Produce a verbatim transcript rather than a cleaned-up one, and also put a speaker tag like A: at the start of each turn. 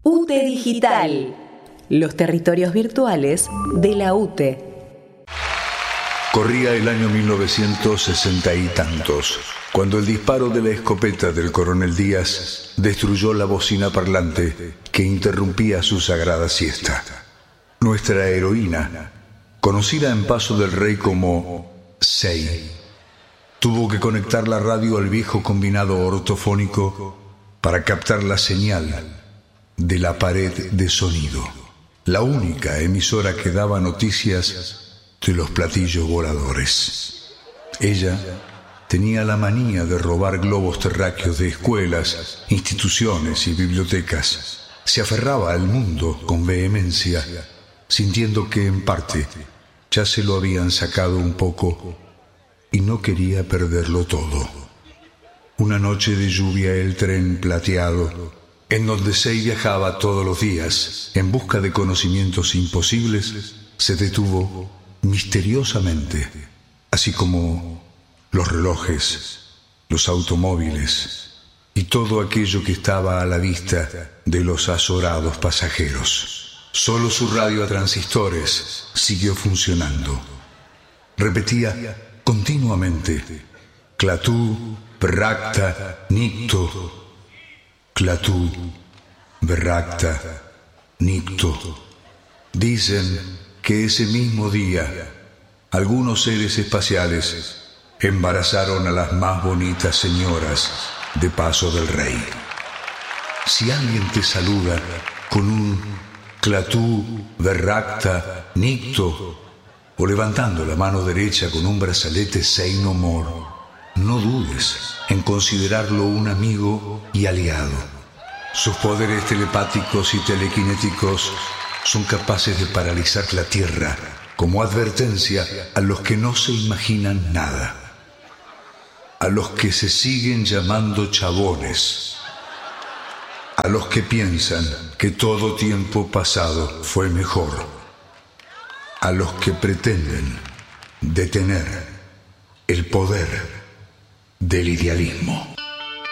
A: U T E Digital, los territorios virtuales de la U T E.
B: Corría el año mil novecientos sesenta y tantos, cuando el disparo de la escopeta del coronel Díaz destruyó la bocina parlante que interrumpía su sagrada siesta. Nuestra heroína, conocida en Paso del Rey como Sei, tuvo que conectar la radio al viejo combinado ortofónico para captar la señal de la pared de sonido, la única emisora que daba noticias de los platillos voladores. Ella tenía la manía de robar globos terráqueos de escuelas, instituciones y bibliotecas. Se aferraba al mundo con vehemencia, sintiendo que en parte ya se lo habían sacado un poco y no quería perderlo todo. Una noche de lluvia, el tren plateado, en donde Sei viajaba todos los días en busca de conocimientos imposibles, se detuvo misteriosamente, así como los relojes, los automóviles y todo aquello que estaba a la vista de los azorados pasajeros. Solo su radio a transistores siguió funcionando. Repetía continuamente: Clatú, Berracta, Nicto. Clatú, Berracta, Nicto. Dicen que ese mismo día algunos seres espaciales embarazaron a las más bonitas señoras de Paso del Rey. Si alguien te saluda con un Clatú, Berracta, Nicto, o levantando la mano derecha con un brazalete Say No More, no dudes en considerarlo un amigo y aliado. Sus poderes telepáticos y telequinéticos son capaces de paralizar la Tierra como advertencia a los que no se imaginan nada, a los que se siguen llamando chabones, a los que piensan que todo tiempo pasado fue mejor, a los que pretenden detener el poder del idealismo.